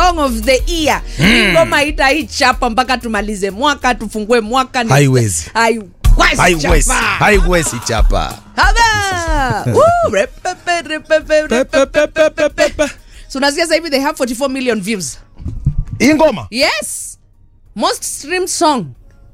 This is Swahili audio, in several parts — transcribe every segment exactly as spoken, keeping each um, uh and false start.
song of the year. Mm. Ngoma itaichapa mpaka tumalize mwaka, tufungue mwaka. Haiwezi. Haiwezi. Haiwezi chapa. Haba. Woo, repepe repepe repepe. So unasikia sasa hivi they have forty-four million views. Hii ngoma? Yes. Most streamed song.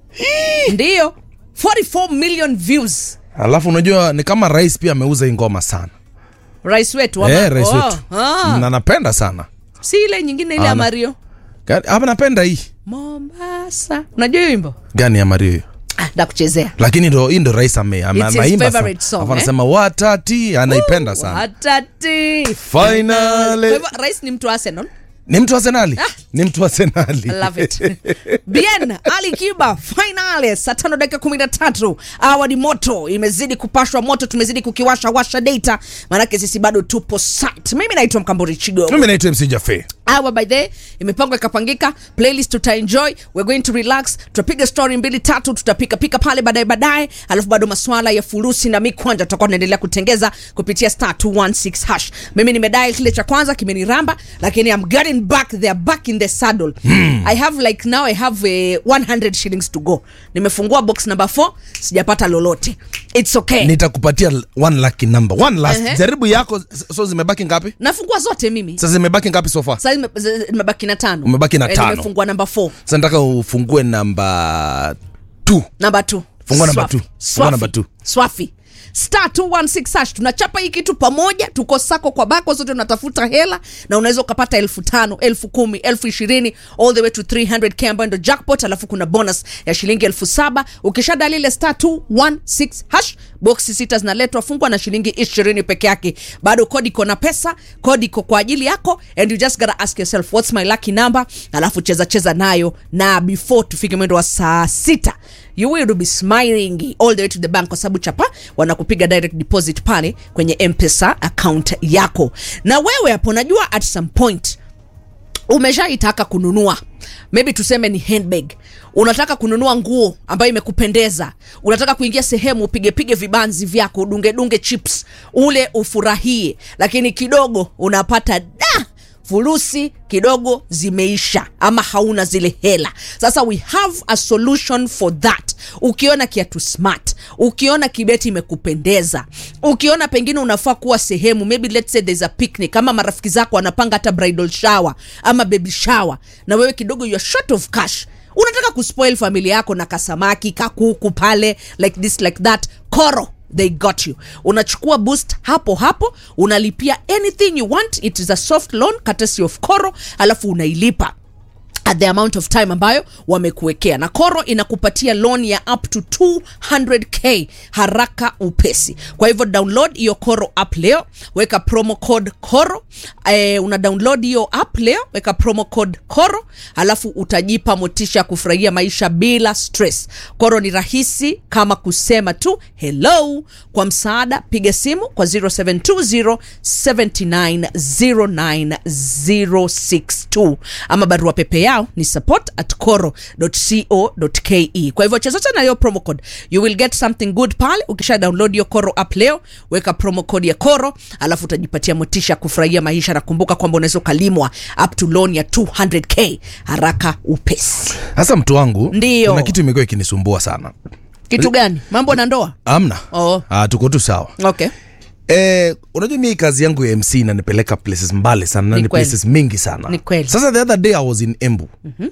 Ndio. forty-four million views. Alafu unajua ni kama rais pia ameuza hii ngoma sana. Rais wetu ama? Eh, rais oh. wetu. Ah. Na napenda sana. Si ile nyingine ile ya Mario. Hapa napenda hii. Mombasa. Unajua hiyo wimbo? Gani ya Mario hiyo? Ah, ndakuchezea. Lakini ndo hii ndo rais ame anaimba sana. Hapo anasema eh? Watati anaipenda sana. Watati. Finally. Rais ni mtu wa Arsenal. Ni mtu wa Arsenal. Ah. Ni mtu wa Arsenal. I love it. Bien, Ali Kiba, finally, saa tano dakika kumi na tatu. Awa ni moto, imezidi kupashwa moto, tumezidi kukiwasha washa data. Manake sisi bado tupo site. Mimi naitwa Mkamburi Chigo. Mimi naitwa M C Jaffe. Awa by the imepangwa ikapangika, playlist tuta enjoy, we're going to relax, tutapiga story mbili tatu, tutapika pika pale baadaye baadaye, alafu bado maswala ya furusi na mikwanja tutakuwa tunaendelea kutengeza kupitia star two one six hash. Mimi nimedial kile cha kwanza kimeniramba, lakini I'm getting back, they are back in the saddle. Hmm. I have like now I have uh, one hundred shillings to go. Nimefungua box number four, sijapata lolote. It's okay. Nitakupatia one lucky number. One last. Uh-huh. Jaribu yako, so zimebaki ngapi? Nafungua zote mimi. Sasa zimebaki ngapi so far? Sasa nimebaki na tano. Umebaki na tano. Nimefungua number four. Sasa nataka ufungue number two. Number two. Fungua number two. Fungua number two. Swafi. Star two one six hash. Tunachapa hii kitu pamoja, tuko sako kwa bako, zote tunatafuta hela na unaweza ukapata elfu tano, elfu kumi, elfu ishirini all the way to three hundred k ambayo ndio jackpot, alafu kuna bonus ya shilingi elfu saba. Ukishadali ile star two one six hash, boxi sita zinaletwa, fungwa na shilingi ishirini peke yake. Bado kodi iko na pesa, kodi iko kwa ajili yako, and you just gotta ask yourself what's my lucky number, alafu cheza cheza nayo, na before tufike mwendo wa saa sita you will be smiling all the way to the bank, kwa sababu chapa wanakupiga direct deposit pale kwenye M-Pesa account yako. Na wewe hapo najua at some point umeshaitaka kununua, maybe tuseme ni handbag, unataka kununua nguo ambayo imekupendeza, unataka kuingia sehemu upige pige vibanzi vyako, dunge dunge chips ule ufurahie, lakini kidogo unapata da furusi kidogo zimeisha ama hauna zile hela. Sasa we have a solution for that. Ukiona kiatu smart, ukiona kibeti imekupendeza, ukiona pengine unafaa kuwa sehemu, maybe let's say there's a picnic, ama marafiki zako wanapanga hata bridal shower ama baby shower, na wewe kidogo you are short of cash, unataka kuspoil familia yako na kasamaki kakuku pale like this like that, Koro they got you. Unachukua boost hapo hapo, unalipia anything you want, it is a soft loan courtesy of Koro, alafu unailipa at the amount of time ambayo wamekuwekea. Na Koro inakupatia loan ya up to two hundred k haraka upesi. Kwa hivyo download hiyo Koro app leo, weka promo code Koro. Eh, una download hiyo app leo, weka promo code Koro, alafu utajipa motisha kufurahia maisha bila stress. Koro ni rahisi kama kusema tu hello. Kwa msaada piga simu kwa zero seven two zero seven nine zero nine zero six two ama barua pepe yao ni support at koro dot co dot ke. Kwa hivyo cheza na hiyo promo code, you will get something good pale. Ukisha download hiyo Koro app leo, weka promo code ya Koro, alafu utajipatia motisha kufurahia maisha, na kumbuka kwamba unaweza kalimwa up to loan ya two hundred k haraka upesi. Sasa mtu wangu, Ndiyo. Kuna kitu imekuwa ikinisumbua sana. Kitu gani? Mambo na ndoa? Amna. Oh. Ah, tuko tu sawa. Okay. Eh, unajua mimi kazi yangu ya M C inanipeleka places mbali sana, na ni places mingi sana. Ni kweli. Sasa the other day I was in Embu. Mhm.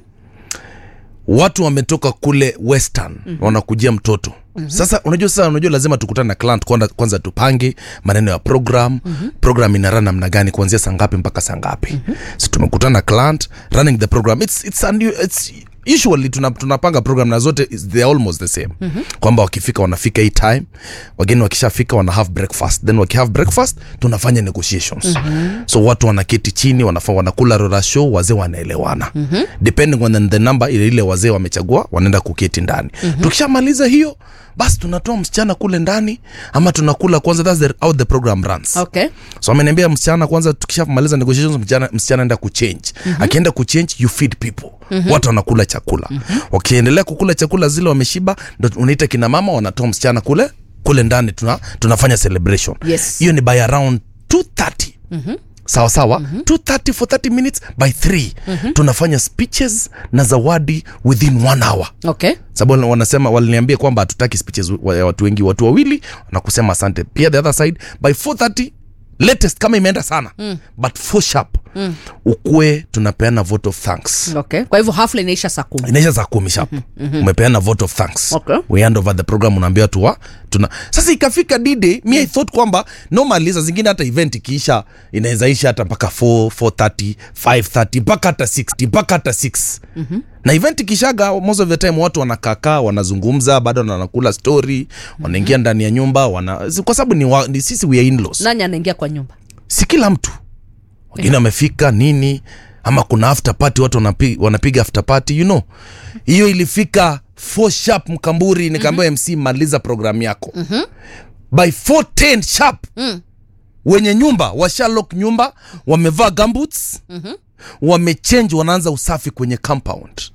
Watu wametoka kule Western, mm-hmm. wanakujia mtoto. Mm-hmm. Sasa unajua sasa unajua lazima tukutane na client kwanza, kwanza tupange maneno ya program. Mm-hmm. Program ina run namna gani kuanzia saa ngapi mpaka saa ngapi. Mm-hmm. So tumekutana na client running the program. It's it's a new, it's usually tunapanga program na zote they are almost the same. Mm-hmm. Kwamba wakifika wanafika hii time, wageni wakishafika wana have breakfast, then waki have breakfast tunafanya negotiations. Mm-hmm. So watu wanaketi chini, wanafaa wanakula rora show, wazee wanaelewana. Mm-hmm. Depending on the number ile ile wazee wamechagua, wanaenda kuketi ndani. Mm-hmm. Tukishamaliza hiyo, basi tunatoa msichana kule ndani ama tunakula kwanza. That's the, how the program runs. Okay. So ameniambia msichana kwanza, tukishamaliza negotiations msichana msichana anaenda kuchange. Mm-hmm. Akienda kuchange, you feed people. Mm-hmm. Watu wanakula chakula. Mm-hmm. Wakiendelea kukula chakula zile wameshiba, ndio unaita kina mama wanatoa msichana kule kule ndani, tuna tunafanya celebration. Yes. Hiyo ni by around two thirty. Mhm. sawa sawa, mm-hmm. two thirty for thirty minutes by three mm-hmm. tunafanya speeches na zawadi within one hour. Okay. Sababu wanasema, waliniambia kwamba hatutaki speeches wa watu wengi, watu wawili na kusema asante. Pia the other side by four thirty latest kama imeenda sana mm. but four sharp mm. ukue tunapeana vote of thanks. Okay. Kwa hivyo hafla inaisha saa kumi. Inaisha saa kumi sharp. Mm-hmm. Umepeana vote of thanks. Okay. We hand over the program, unaambia tu wa tuna. Sasa ikafika D-Day, me I thought kwamba normally za zingine hata event ikiisha inaweza isha hata mpaka four, four thirty, five thirty, mpaka hata six, mpaka hata six. Mm-hmm. Na event ikishaga most of the time watu wanakaa wanazungumza, bado wanakula story, wanaingia ndani ya nyumba, wana kwa sababu ni, wa, ni sisi we are in-laws. Nani anaingia kwa nyumba? Si kila mtu. Wengine wamefika nini, ama kuna after party, watu wanapiga wanapiga after party, you know. Hiyo ilifika four sharp Mkamburi, nikaambia mm-hmm. M C maliza program yako. Mm-hmm. By four ten sharp. Mm. Wenye nyumba washa lock nyumba, wamevaa gumboots. Mhm. Wamechange, wanaanza usafi kwenye compound.